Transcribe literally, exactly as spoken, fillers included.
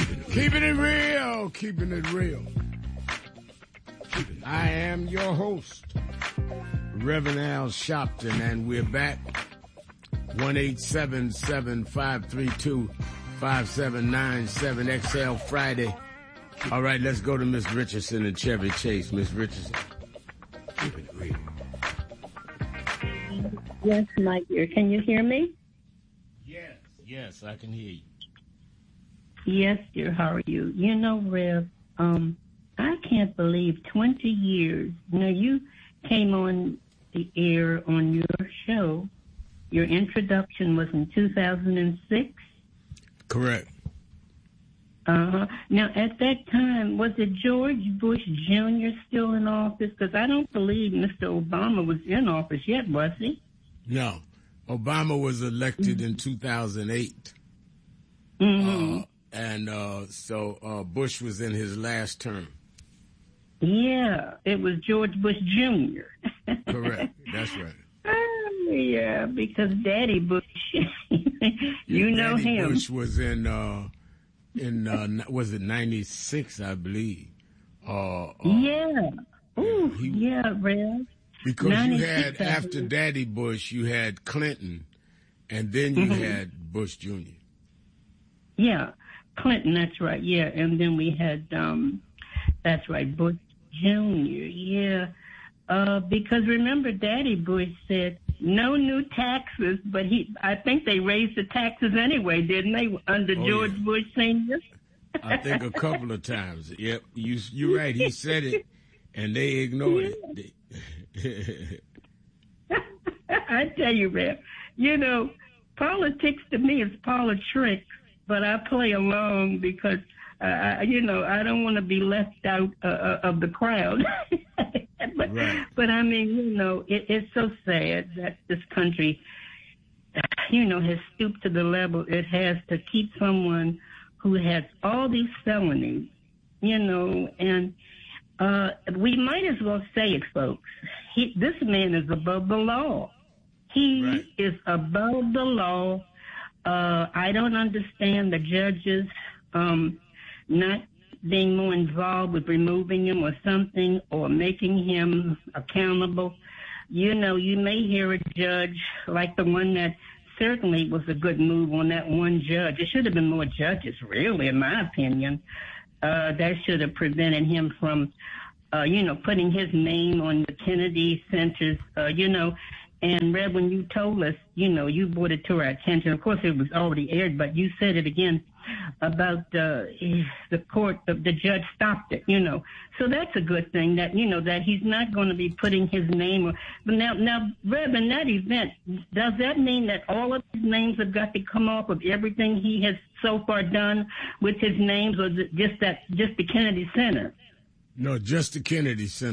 Keeping it real, keeping it real. I am your host, Reverend Al Sharpton, and we're back. one eight seven seven, five three two, five seven nine seven, X L Friday. All right, let's go to Miss Richardson and Chevy Chase. Miss Richardson. Keep it real. Yes, my dear. Can you hear me? Yes, yes, I can hear you. Yes, dear. How are you? You know, Rev, um, I can't believe twenty years. Now, you came on the air on your show. Your introduction was in two thousand six? Correct. Uh-huh. Now, at that time, was it George Bush Junior still in office? Because I don't believe Mister Obama was in office yet, was he? No. Obama was elected in two thousand eight. Mm-hmm. Uh, and uh, so uh, Bush was in his last term. Yeah, it was George Bush Junior Correct. That's right. Oh, yeah, because Daddy Bush, you yeah, know Daddy him. Bush was in, uh, in uh, was it ninety-six, I believe. Uh, uh, yeah. Ooh, he, yeah, Rev. Because you had, after Daddy Bush, you had Clinton, and then you mm-hmm. had Bush Junior Yeah, Clinton, that's right, yeah. And then we had, um, that's right, Bush Junior, yeah. Uh, because remember, Daddy Bush said no new taxes, but he, I think they raised the taxes anyway, didn't they, under oh, George yeah. Bush Senior? I think a couple of times. Yep, you, you're right. He said it, and they ignored yeah. it. I tell you, Rev, you know, politics to me is politics, but I play along because, uh, you know, I don't want to be left out uh, of the crowd. But, right. but I mean, you know, it, it's so sad that this country, you know, has stooped to the level it has to keep someone who has all these felonies, you know, and uh, we might as well say it, folks. He, this man is above the law. He right. is above the law. Uh, I don't understand the judges um, not being more involved with removing him or something, or making him accountable. You know, you may hear a judge like the one that certainly was a good move on that one judge. It should have been more judges, really, in my opinion. Uh, that should have prevented him from, uh, you know, putting his name on the Kennedy Center's, uh, you know. And, Red, when you told us, you know, you brought it to our attention. Of course, it was already aired, but you said it again about uh, the court, the, the judge stopped it, you know. So that's a good thing that, you know, that he's not going to be putting his name. Or, but now, now, Reb, in that event, does that mean that all of his names have got to come off of everything he has so far done with his names, or just that, just the Kennedy Center? No, just the Kennedy Center.